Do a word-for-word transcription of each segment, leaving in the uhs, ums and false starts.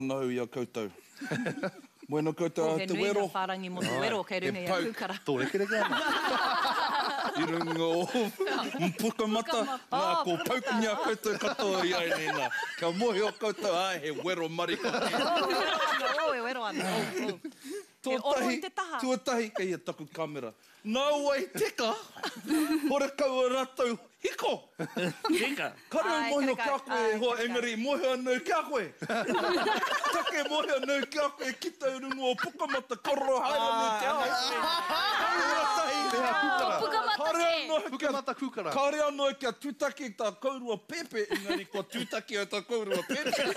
Nau ia koutou. Moena koutou a te wero. He nui na wharangi mo te wero kei runga ia kūkara. Tōrekereke ana. I runga o mpukamata. Nā, ko paukunia koutou katoa i ai nena. Ka mohi o koutou, ai he wero marika. O, e wero ana. He oro i te taha. Tuatahi, kei e taku kamera. Nā wai teka, hore kau a rātou hiko. Hika? Karau mohi o kia koe, hoa engari, mohi anau kia koe. Take mohi anau kia koe, ki tau rungu o pukamata, kororo haere me te ao. Pukamata kūkara. Kare anō kia tūtaki tā kaurua pepe, engari ko tūtaki o tā kaurua pepe.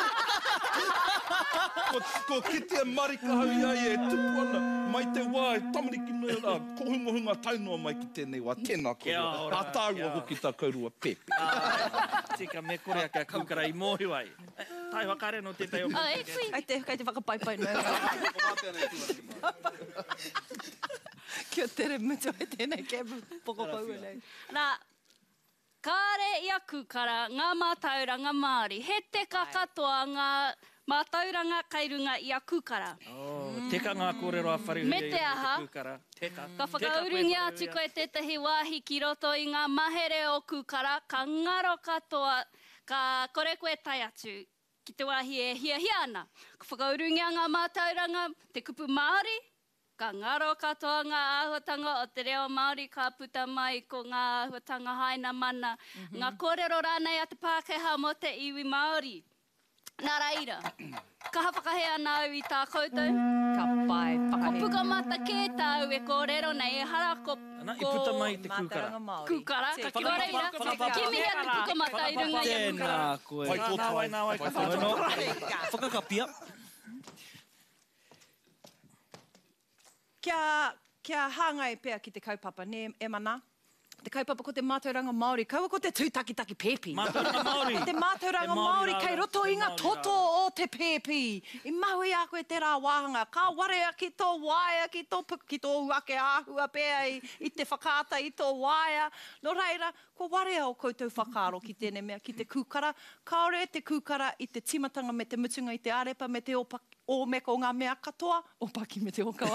Ko, ko kitea marika hau iai e tupu ana, mai te wā e tamariki noi rā, ko hunga hunga taunua mai ki tēnei wā, tēnā korua. A tāua hoki tā kaurua pepe. Tika me korea ka kūkara i mōhi wai. Tai wakare no tētai o Ai, ai te, kai te whakapaipai noi. Kia tere mutu e tēnei ke poko pau e nei. Nā, kāre ia kūkara ngā mātauranga Māori. He te kakatoa ngā mātauranga kai runga ia kūkara. Oh, teka ngā kōrero a wharehu Me te aha, Teka. ka whakaurungi atu koe tētahi wāhi ki roto i ngā mahere o kūkara, ka ngaro katoa, ka kore koe tai atu ki te wāhi e hia hia ana. Ka whakaurungi a ngā mātauranga, te kupu Māori, ka ngaro katoa ngā āhuatanga o te reo Māori, ka puta mai ko ngā āhuatanga haina mana. Mm-hmm. Ngā kōrero rānei a te Pākehā mo te iwi Māori. Nā reira, ka hawhakahe ana au i tā koutou. Ka pai, whakahe. Ko pukamata kē tāu e kōrero nei e hara ko... Ana, i puta mai te kūkara. Kūkara, ka kōreira. Ki mihi atu pukamata i runga i a kūkara. Tēnā koe. Nā wai, nā wai, ka whātono. Whakakapia. Kia, kia hāngai pēr ki te kaupapa, ne e mana? Te kaupapa ko te mātauranga Māori, kaua ko te tūtakitaki pēpi. Mātauranga Māori. Te mātauranga Māori, kei roto i ngā toto o te pēpi. I maui a koe te rā wāhanga, ka warea ki tō waia, ki tō, ki tō uake āhua pēa i, i te whakaata i tō waia. No reira, ko warea o koutou whakaaro ki tēnei mea, ki te kūkara. Kaore te kūkara i te timatanga me te mutunga i te arepa me te opaki. O me ko ngā mea katoa, o paki me te okawa.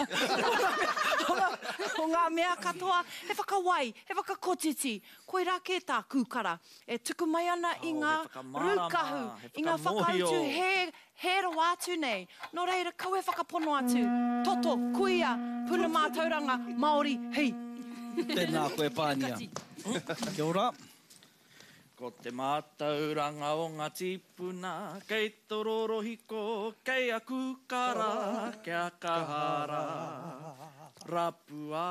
o ngā mea katoa, he whakawai, he whakakotiti. Koe rā kē tā kūkara. E tuku mai ana i ngā rūkahu, i ngā whakautu he, he ro atu nei. No reira, kau e whakapono atu. Toto, kuia, puna mātauranga, Māori, hei. Tēnā koe pānia. Kia ora. Ko te mātauranga o ngā tipuna, kei tororo hiko, kei a kūkara, kia kahara. Rapua,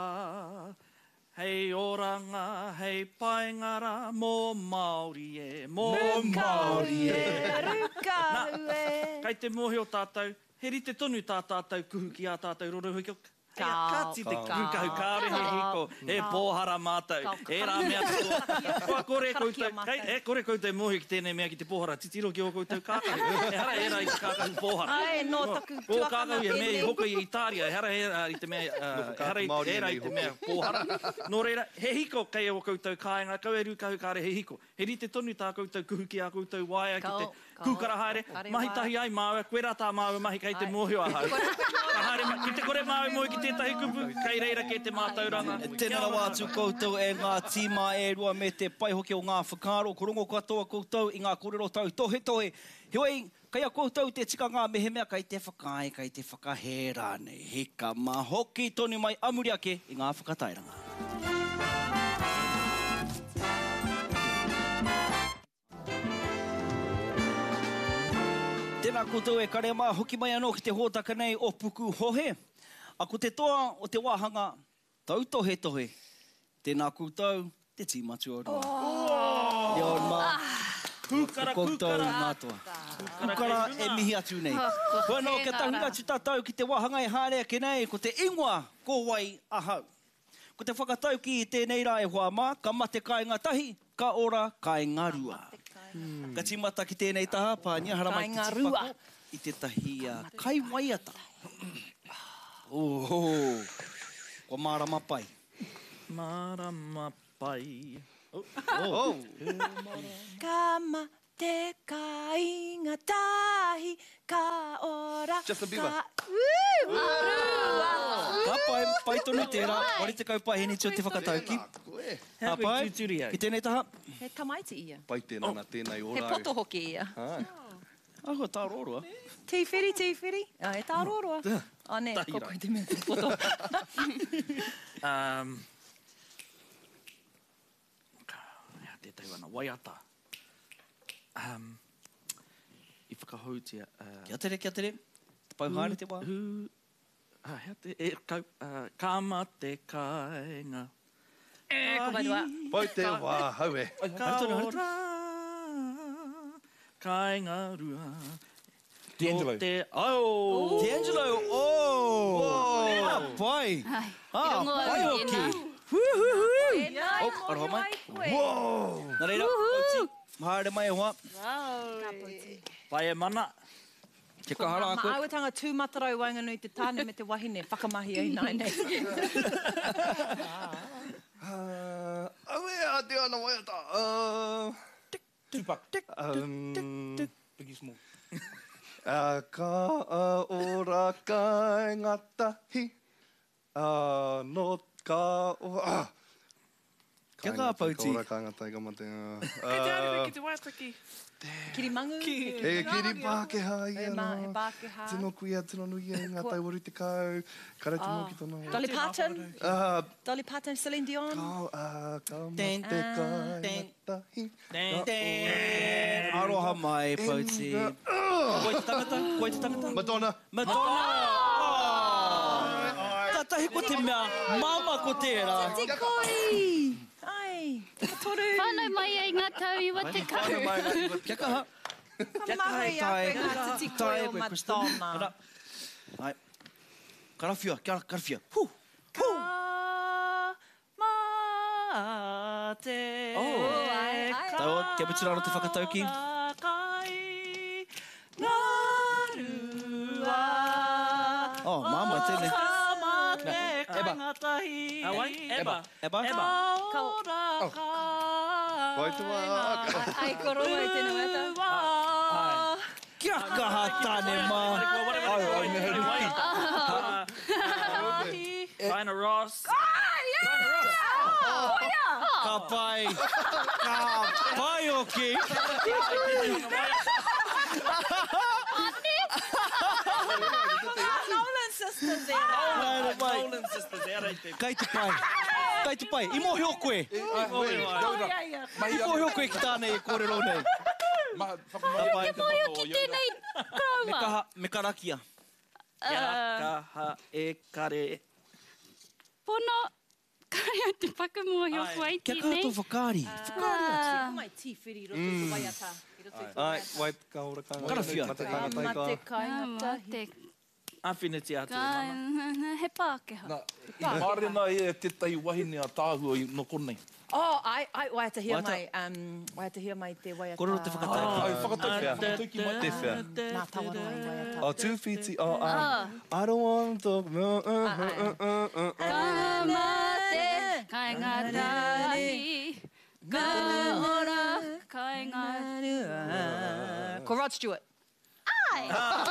hei oranga, hei paingara, mō Māori e, mō Māori e. Rūkahu e. Kei te mohi o tātou, he rite tonu tā tātou kuhu ki a tātou roro hiko. Hei a kāti te kūkahu kāre he hiko, he pōhara mātou, e rā mea katoa. Kua kore koutou, e kore koutou mohi ki tēnei mea ki te pōhara, titiro ki o koutou kākahu. E hara e rā i te kākahu pōhara. Ai, no taku Ko kākahu e mea i hoko i Itāria, e hara e rā i te mea, hara e rā i te mea pōhara. Nō reira, he hiko kei o koutou kāinga, kau e rūkahu kāre he hiko. He rite tonu tā koutou kuhu ki a koutou waia ki te kūkara haere. Mahi tahi ai māua, koe rā tā māua mahi kei te mohi o ahau. Ki te kore māua mohi ki tētahi kupu, kei reira ke te mātauranga. Tēnā wātu koutou e ngā tīma e rua me te pai hoki o ngā whakaro, korongo katoa koutou i ngā kōrero tau tohe tohe. Hioi, kai a koutou te tika ngā mehemea, kai te whakai, kai te whakahera nei. Hika mā hoki tonu mai amuri ake i ngā whakatairanga. Tēnā koutou e kare mā hoki mai anō ki te hōtaka nei o puku hohe. A ko te toa o te wāhanga, tau tohe tohe. Tēnā koutou, te tīmatu o roa. Oh! Ia on mā. Kūkara, kūkara. Mātua. Kūkara e mihi atu nei. Whanau, kia tahinga tu tātou ki te wāhanga e hārea ke nei, ko te ingoa ko wai ahau. Ko te whakatau ki i tēnei rā e hoa mā, ka mate kai ngā tahi, ka ora kai ngā rua. Hmm. Ka timata ki tēnei taha, pānia, hara mai te tipako i te tahi a kai waiata. Oh, oh. Ko marama pai. Marama pai. Oh. Oh. Ka ma te kāinga tahi, ka ora, Justin Bieber. ka... Woo! Arua! Ka pai, pai tonu tērā. Wari te kaupahini tio te whakatauki. Ka pai, ki tēnei taha. He tamaiti ia. Pai tēnā nā tēnei He ora. poto hoki ia. Aho, tā roroa. Tīwhiri, tīwhiri. Ah, he tā roroa. Ah, ne, Tahira. koko i te mea te poto. Um, Hea tētai wana, waiata. Um, I whakahautia... Uh, Kia tere, kia tere. Te pauhāne te wā. Hu, ah, hea te, e, kau, uh, kama te kāinga. E, ko mai rua. Pai te wā, hau e. Ka ora, kāinga rua. D'Angelo. O te au. D'Angelo, oh! Ah, pai. Ai, Ah, i rongo pai au hoki. ina. E nai, Oh, mori aroha mai. ai koe. Wow! Nā reira, Pauti. Mahare mai e hoa. Pai e mana. Ke kahara a koe. Ma awetanga tūmatarau wainganui te tāne me te wahine. Whakamahi ai nai nei. Uh, au e a te ana waiata. Uh, Tupac. Um, Biggie Small. Uh, ka a ora kai ngatahi. Uh, no ka o... Ah. Kia kaha, Pauti? Ka ora kai ngatahi ka mate. Ki te waitaki. Kirimangu. E kiri Pākehā E ia ma, no. e Pākehā. Tino kuia, tino nui e ngā tai waru te kau. Kare te moki tono. Dolly Parton. Uh, Dolly Parton, Celine Dion. Kau a ka Ding, mate kai ding. ngatahi. Ding, Ding. Aroha mai, Pauti. Koe te tangata? Koe te tangata? Madonna. Madonna! Tatahi ko te mea, mama ko tērā. Te koi! Ai, toru. Whānau mai e ngā tau i wa te kau. Kia kaha? Mahi a koe ngā titi koe Tai o koe, Kristen. Madonna. Ara. Ai. Karawhia, kia karawhia. Hu. Ka ma te Oh. ai, ai. Tau, kia putura aro te whakatauki. Kai ngā rua. Oh, mama, tēnei. Ka ma te Eba. kaingatahi. Awai, Eba. Eba? Eba. Ka ora ka Wai te wā. ai koroa i tēnei weta. Kia kaha tāne mā. Ai, ai, me heri mai. Dinah Ross. Ka pai. Ka pai hoki. Nolan Sisters e rā. Nāre mai. Nolan Sisters, e rei te. Kai te pai. Kai te pai. I mohi o koe. I mohi o koe ki tāne e kōrero nei. Ke mai o ki tēnei Me krauma. kaha, me karakia. Kia kaha e kare. Pono, kare o te whakamohi o Ai. wai Kia ki kaha nei. tō whakaari. Ah. Mai tīwhiri roto i te waiata. I roto i te Ai, waiata. wai ka ora ka. Karawhia. Mate Ka tāngatai ma ka. te Ah, kaingatahi. te Awhiniti atu e Ka, mana. he Pākehā. Nā, mārena e te tai wahine a tāhua i no konei. Oh, ai, ai, waiata hia Waiata. mai, um, waiata hia mai te waiata. Korero te whakatau. Ai, whakatau whea. Whakatuki mai te whea. Nā tawana ai waiata. Oh, two feet, oh, um, I don't want to talk, uh, uh, uh, uh, uh, uh. Ka mate, kai ngā tahi. Ka ora, kai ngā... Ko Rod Stewart. Ai!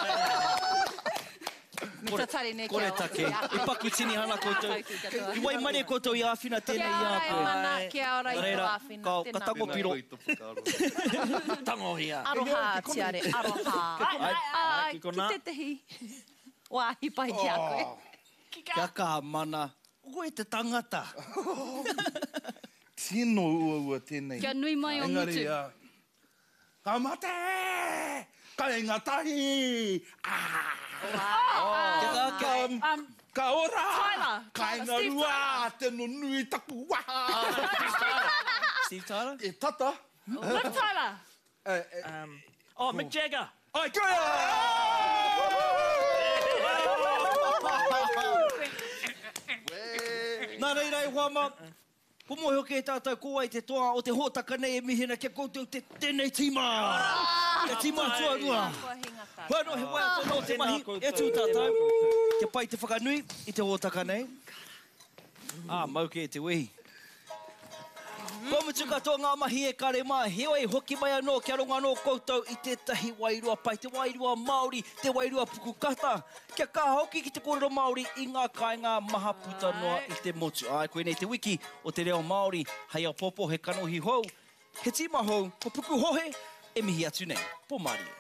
Me ta tari ne Kore take. I paku tini hana koutou. I wai mare koutou i awhina tēnei i a Kia koe. ora, mana, kia ora i tō Reira, awhina. ka- Tēnā. ka tako piro. Tangohia. Aroha, tiare, aroha. Ai, Ai, ki ki kona. te tehi. Wāhi pai ki a koe. kia kaha mana. Koe te tangata. Tino ua ua tēnei. Kia nui mai o Engari, mutu. ah, ka mate! Ka ingatahi! Ah! Kia kaha, kia... Ka, ka ora! Tyler. Ka Steve ingarua! Te no nui taku waha! Steve Tyler? E tata! Liv Tyler. Eh, eh, Um, oh, Mick Jagger. Ai, kia! Nā reira e whama. Ko mohi hoki e tātou koa i te toa o te hōtaka nei e mihina kia koutou te tēnei tima. Kia tima tua rua. Whano he wai tono o te mahi. E tū tātou. Kia pai te whakanui i te hōtaka nei. Ah, mau ke e te wehi. Ko mutu katoa ngā mahi e kare mā, heo e hoki mai anō, kia rongo anō koutou i tētahi wairua pai, te wairua Māori, te wairua pukukata. Kia ka hoki ki te kōrero Māori i ngā kāinga maha puta noa i te motu. Ai, koe nei te wiki o te reo Māori, hei au popo he kanohi hou. He tīma hou, ko puku hohe, e mihi atu nei. Po Māori.